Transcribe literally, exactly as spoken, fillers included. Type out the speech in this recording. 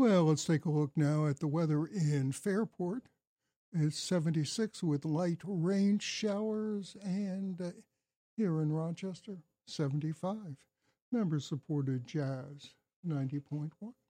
Well, let's take a look now at the weather in Fairport. It's seventy-six with light rain showers, and uh, here in Rochester, seventy-five. Member supported Jazz ninety point one.